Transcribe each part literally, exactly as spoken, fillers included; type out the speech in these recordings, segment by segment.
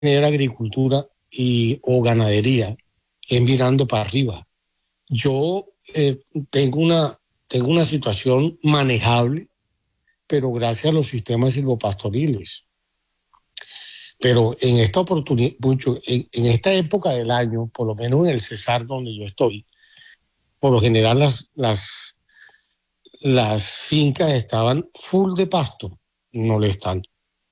tener agricultura y, o ganadería es mirando para arriba. Yo eh, tengo una, tengo una situación manejable, pero gracias a los sistemas silvopastoriles. Pero en esta oportunidad, mucho, en, en esta época del año, por lo menos en el Cesar donde yo estoy, por lo general las, las, las fincas estaban full de pasto, no le están.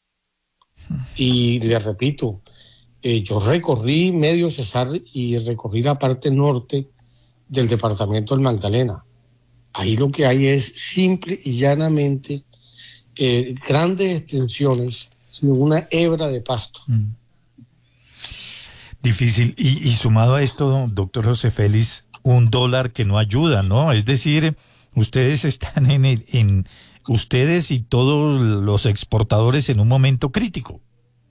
Y le repito, eh, yo recorrí medio Cesar y recorrí la parte norte del departamento del Magdalena. Ahí lo que hay es simple y llanamente eh, grandes extensiones sin una hebra de pasto. Mm. Difícil. Y, y sumado a esto, doctor José Félix, un dólar que no ayuda, ¿no? Es decir, ustedes están en, el, en ustedes y todos los exportadores en un momento crítico.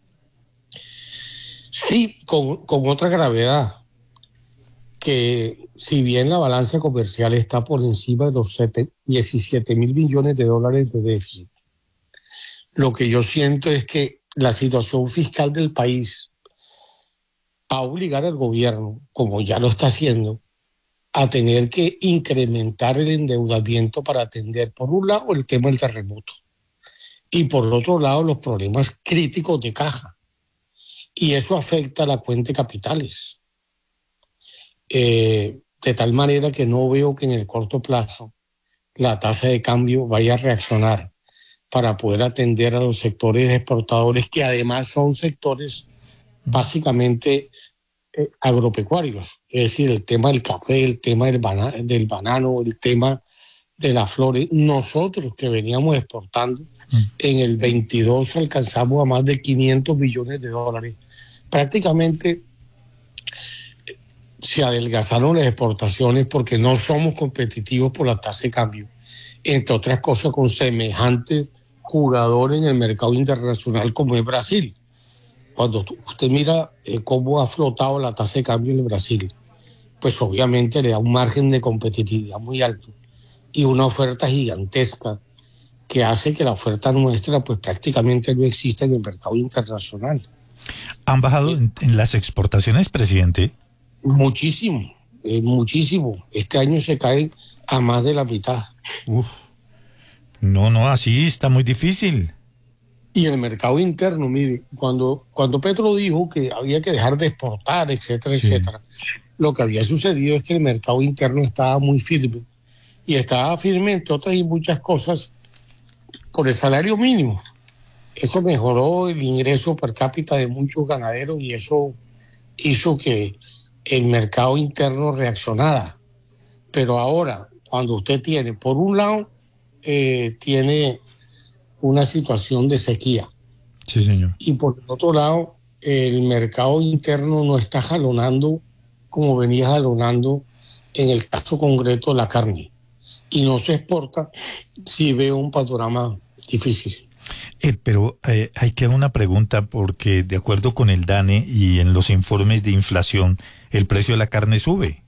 Sí, con, con otra gravedad, que si bien la balanza comercial está por encima de los diecisiete mil millones de dólares de déficit, lo que yo siento es que la situación fiscal del país va a obligar al gobierno, como ya lo está haciendo, a tener que incrementar el endeudamiento para atender, por un lado, el tema del terremoto y por otro lado, los problemas críticos de caja. Y eso afecta a la cuenta de capitales. Eh, de tal manera que no veo que en el corto plazo la tasa de cambio vaya a reaccionar para poder atender a los sectores exportadores, que además son sectores básicamente eh, agropecuarios. Es decir, el tema del café, el tema del, bana- del banano, el tema de las flores. Nosotros que veníamos exportando, mm. en el veintidós alcanzamos a más de quinientos millones de dólares. Prácticamente se adelgazaron las exportaciones porque no somos competitivos por la tasa de cambio, entre otras cosas con semejante jugador en el mercado internacional como es Brasil. Cuando usted mira eh, cómo ha flotado la tasa de cambio en Brasil, pues obviamente le da un margen de competitividad muy alto y una oferta gigantesca que hace que la oferta nuestra pues prácticamente no exista en el mercado internacional. ¿Han bajado en, en las exportaciones, presidente? Muchísimo, eh, muchísimo. Este año se cae a más de la mitad. Uf. No, no, así está muy difícil. Y el mercado interno, mire, cuando, cuando Petro dijo que había que dejar de exportar, etcétera, sí. etcétera, lo que había sucedido es que el mercado interno estaba muy firme. Y estaba firme, entre otras y muchas cosas, por el salario mínimo. Eso mejoró el ingreso per cápita de muchos ganaderos y eso hizo que el mercado interno reaccionara. Pero ahora, cuando usted tiene, por un lado, eh, tiene una situación de sequía. Sí, señor. Y por el otro lado, el mercado interno no está jalonando como venía jalonando en el caso concreto la carne. Y no se exporta, si veo un panorama difícil. Eh, pero eh, hay que hacer una pregunta porque de acuerdo con el DANE y en los informes de inflación, el precio de la carne sube.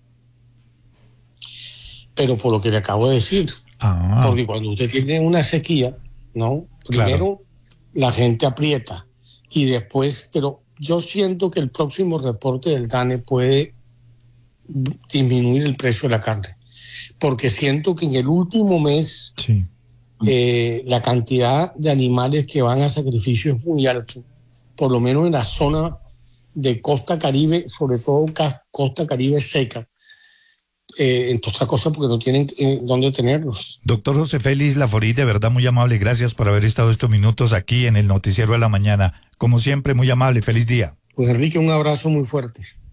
Pero por lo que le acabo de decir, ah. porque cuando usted tiene una sequía, ¿no? Primero claro. La gente aprieta y después, pero yo siento que el próximo reporte del DANE puede disminuir el precio de la carne, porque siento que en el último mes sí. eh, la cantidad de animales que van a sacrificio es muy alto, por lo menos en la zona de Costa Caribe, sobre todo Costa Caribe seca. Eh, entre otras cosas porque no tienen eh, dónde tenerlos. Doctor José Félix Laforí, de verdad muy amable, gracias por haber estado estos minutos aquí en el Noticiero de la Mañana. Como siempre, muy amable, feliz día. Pues Enrique, un abrazo muy fuerte.